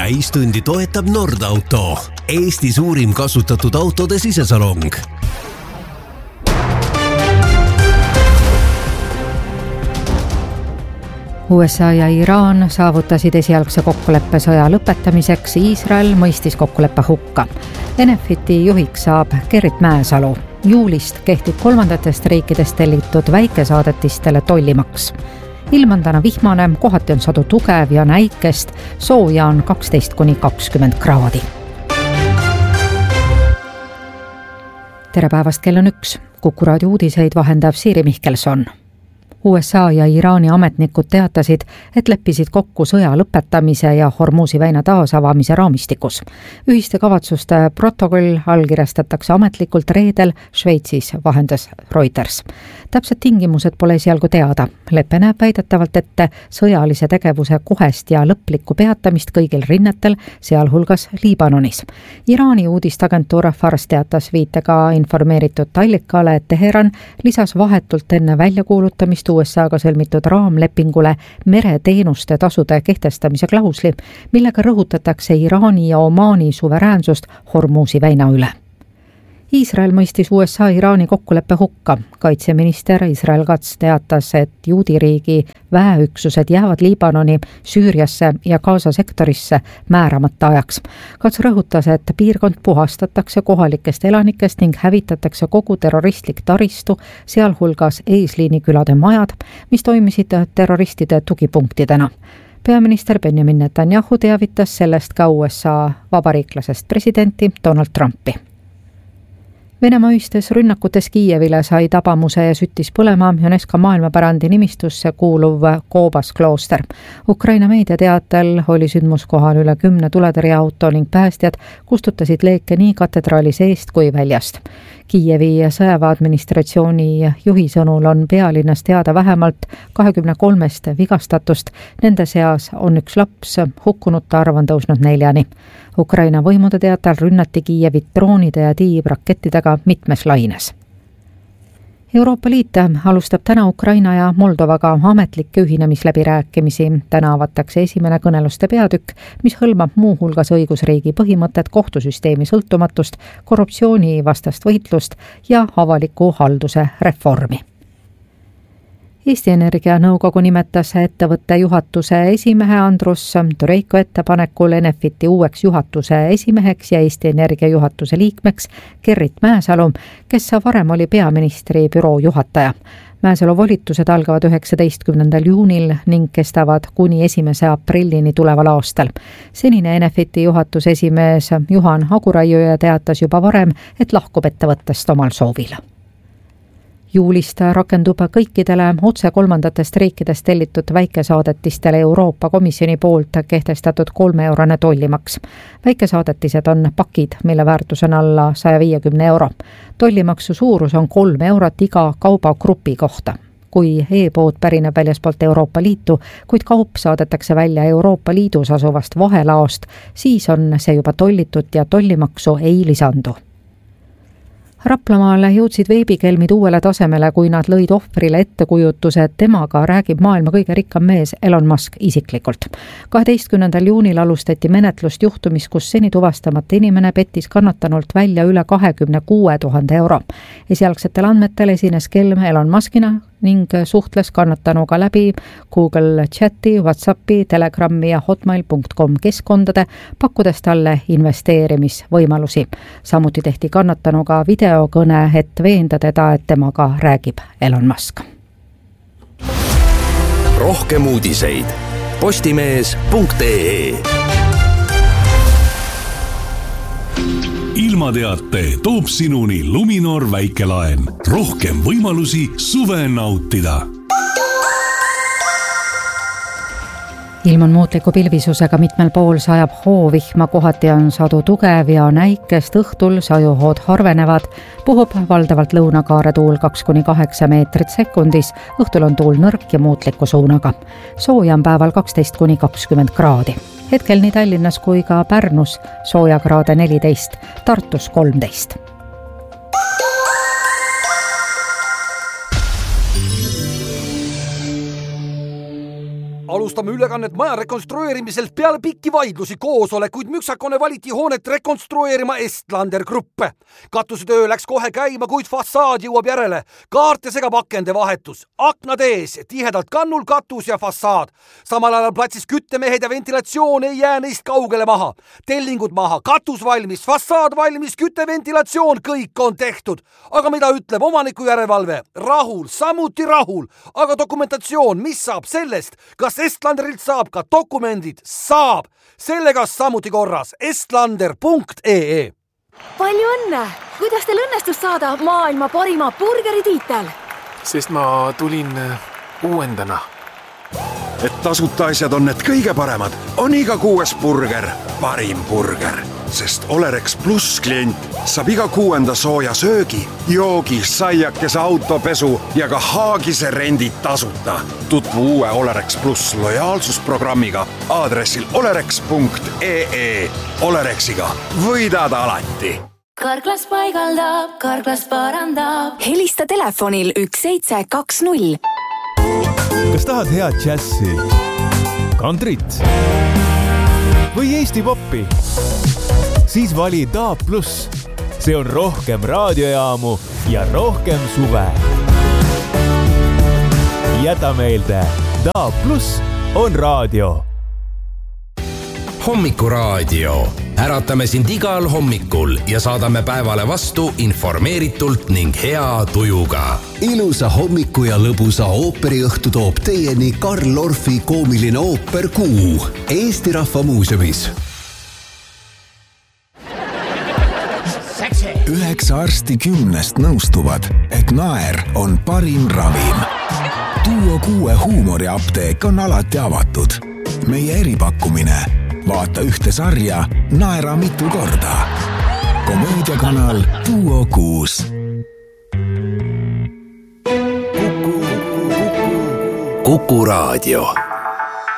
täistundi toetab Nordauto, Eesti suurim kasutatud autode sisesalong. USA ja Iraan saavutasid esialgse kokkuleppe sõja lõpetamiseks, Iisrael mõistis kokkuleppe hukka. Enefiti juhiks saab Gerrit Mäesalu. Juulist kehtib kolmandatest riikidest tellitud väikesaadetistele tollimaks. Ilm on täna vihmane, kohati on sadu tugev ja näikest, sooja on 12–20 kraadi. Tere päevast, kell on 1. Kuku raadio uudiseid vahendab Siiri Mihkelson. USA ja Iraani ametnikud teatasid, et leppisid kokku sõja lõpetamise ja Hormuzi väina taasavamise raamistikus. Ühiste kavatsuste protokoll allkirjastatakse ametlikult reedel Šveitsis, vahendas Reuters. Täpsed tingimused pole esialgu teada. Leppe näeb väidetavalt ette sõjalise tegevuse kohest ja lõplikku peatamist kõigil rinnetel, sealhulgas Liibanonis. Iraani uudistagentuur Fars teatas viitega informeeritud allikale, et Teheran lisas vahetult enne väljakuulutamist USA-ga sõlmitud raamlepingule mereteenuste tasude kehtestamise klausli, millega rõhutatakse Iraani ja Omaani suveräänsust Hormuzi väina üle. Iisrael mõistis USA-Iraani kokkuleppe hukka. Kaitseminister Israel Katz teatas, et juudiriigi väeüksused jäävad Liibanoni, Süüriasse ja Gaza sektorisse määramata ajaks. Katz rõhutas, et piirkond puhastatakse kohalikest elanikest ning hävitatakse kogu terroristlik taristu, sealhulgas eesliini külade majad, mis toimisid terroristide tugipunktidena. Peaminister Benjamin Netanyahu teavitas sellest ka USA vabariiklasest presidenti Donald Trumpi. Venemaa ühistes rünnakutes Kiievile sai tabamuse ja süttis põlema UNESCO maailmapärandi nimistusse kuuluv Koobas klooster. Ukraina meedia teatel oli sündmuskohal üle 10 tuletõrjeauto ning päästjad kustutasid leeke nii katedraali seest kui väljast. Kiievi sõjaväeadministratsiooni juhi sõnul on pealinnas teada vähemalt 23 vigastatust, nende seas on 1 laps, hukkunute arv on tõusnud 4-ni. Ukraina võimude teatel rünnati Kiievit droonide ja tiibrakettidega mitmes laines. Euroopa Liit alustab täna Ukraina ja Moldovaga ametlikke ühinemisläbirääkimisi. Täna avatakse esimene kõneluste peatükk, mis hõlmab muu hulgas õigusriigi põhimõtted, kohtusüsteemi sõltumatust, korruptsioonivastast võitlust ja avaliku halduse reformi. Eesti Energia nõukogu nimetas ettevõtte juhatuse esimehe Andrus Tureiko ettepanekul Enefiti uueks juhatuse esimeheks ja Eesti Energia juhatuse liikmeks Gerrit Mäesalu, kes varem oli peaministri büroo juhataja. Mäesalu volitused algavad 19. juunil ning kestavad kuni 1. aprillini tuleval aastal. Senine Enefiti juhatuse esimees Juhan Aguraiuja teatas juba varem, et lahkub ettevõttest omal soovil. Juulist rakendub kõikidele otse kolmandatest riikidest tellitud väikesaadetistele Euroopa Komisjoni poolt kehtestatud 3-eurone tollimaks. Väikesaadetised on pakid, mille väärtus on alla 150 euro. Tollimaksu suurus on 3 eurot iga kaubagrupi kohta. Kui e-pood pärineb väljaspoolt Euroopa Liitu, kuid kaup saadetakse välja Euroopa Liidus asuvast vahelaost, siis on see juba tollitud ja tollimaksu ei lisandu. Raplamaale jõudsid veebikelmid uuele tasemele, kui nad lõid ohvrile ettekujutuse, et temaga räägib maailma kõige rikkam mees Elon Musk isiklikult. 12. juunil alustati menetlust juhtumis, kus seni tuvastamata inimene pettis kannatanult välja üle 26 000 euro. Esialgsetel andmetel esines kelm Elon Muskina ning suhtles kannatanuga läbi Google Chati, WhatsAppi, Telegrami ja hotmail.com keskkondade, pakkudes talle investeerimisvõimalusi. Samuti tehti kannatanuga videokõne, et veenda teda, et temaga räägib Elon Musk. Rohkem uudiseid postimees.ee. Ilmateate toob sinuni Luminor väikelaen. Rohkem võimalusi suve nautida. Ilm on muutliku pilvisusega, mitmel pool sajab hoovihma, kohati on sadu tugev ja näikest, õhtul sajuhood harvenevad, puhub valdavalt lõunakaare tuul 2–8 meetrit sekundis, õhtul on tuul nõrk ja muutliku suunaga. Sooja on päeval 12–20 kraadi. Hetkel nii Tallinnas kui ka Pärnus soojakraade 14, Tartus 13. Alustame ülekannet maja rekonstrueerimiselt peale pikki vaidlusi koosolekuid müksakone valiti hoonet rekonstrueerima Estlander Gruppe. Katusetöö läks kohe käima, kuid fassaad jõuab järele. Kaarte segab akende vahetus. Aknad ees, tihedalt kannul katus ja fassaad. Samal ajal platsis küttemehed ja ventilatsioon ei jää neist kaugele maha. Tellingud maha, katus valmis, fassaad valmis, kütteventilatsioon, kõik on tehtud. Aga mida ütleb omaniku järelevalve? Rahul, samuti rahul. Aga dokumentatsioon, mis saab sellest? Kas Estlanderilt saab ka dokumendid? Saab! Sellega samuti korras. Estlander.ee. Palju õnne! Kuidas teil õnnestus saada maailma parima burgeri tiitel? Sest ma tulin uuendana. Et tasuta asjad on need kõige paremad, on iga 6. burger parim burger. Sest Olerex Plus klient saab iga 6. sooja söögi, joogi, saiakese, autopesu ja ka haagise rendid tasuta. Tutvu uue Olerex Plus lojaalsusprogrammiga aadressil olerex.ee. Olerexiga võidad alati. Karklas paigaldab, Karklas parandab. Helista telefonil 1720. Kas tahad head džässi, kantrit või Eesti poppi? Siis vali DAB+. See on rohkem raadiojaamu ja rohkem suve. Jäta meelde, DAB+ on raadio. Hommikuraadio. Äratame sind igal hommikul ja saadame päevale vastu informeeritult ning hea tujuga. Ilusa hommiku ja lõbusa ooperiõhtu toob teieni Karl Orfi koomiline ooper Kuu Eesti Rahva Muuseumis. 9 arsti 10 nõustuvad, et naer on parim ravim. Duo 6 huumoriapteek on alati avatud. Meie eripakkumine. Vaata ühte sarja, naera mitu korda. Komöödiakanal Duo 6. Kuku Raadio.